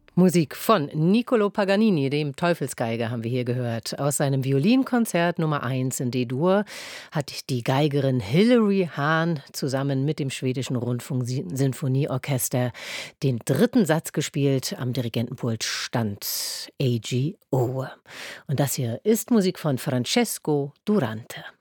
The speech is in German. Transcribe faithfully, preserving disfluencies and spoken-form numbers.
Musik von Niccolò Paganini, dem Teufelsgeiger, haben wir hier gehört. Aus seinem Violinkonzert Nummer eins in D-Dur hat die Geigerin Hilary Hahn zusammen mit dem schwedischen Rundfunksinfonieorchester den dritten Satz gespielt. Am Dirigentenpult stand A G O. Und das hier ist Musik von Francesco Durante.